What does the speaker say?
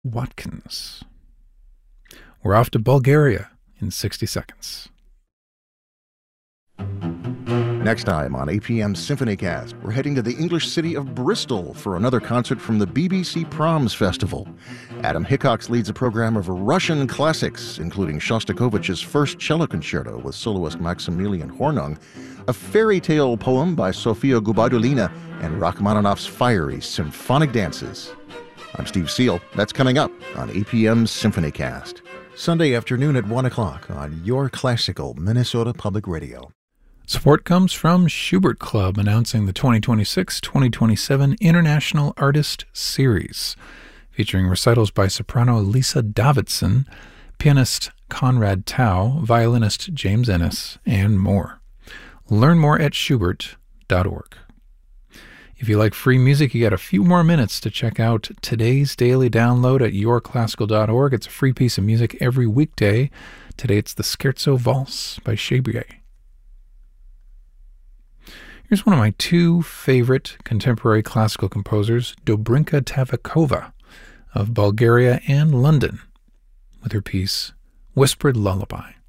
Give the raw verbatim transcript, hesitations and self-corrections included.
Watkins. We're off to Bulgaria in sixty seconds. Next time on A P M Symphonycast, we're heading to the English city of Bristol for another concert from the B B C Proms Festival. Adam Hickox leads a program of Russian classics, including Shostakovich's first cello concerto with soloist Maximilian Hornung, a fairy tale poem by Sofia Gubaidulina, and Rachmaninoff's fiery symphonic dances. I'm Steve Seal. That's coming up on A P M Symphonycast. Sunday afternoon at one o'clock on your classical Minnesota Public Radio. Support comes from Schubert Club, announcing the twenty twenty-six twenty twenty-seven International Artist Series, featuring recitals by soprano Lisa Davidson, pianist Conrad Tao, violinist James Ennis, and more. Learn more at schubert dot org. If you like free music, you got a few more minutes to check out today's daily download at your classical dot org. It's a free piece of music every weekday. Today it's the Scherzo Valse by Chabrier. Here's one of my two favorite contemporary classical composers, Dobrinka Tavikova of Bulgaria and London, with her piece, Whispered Lullaby.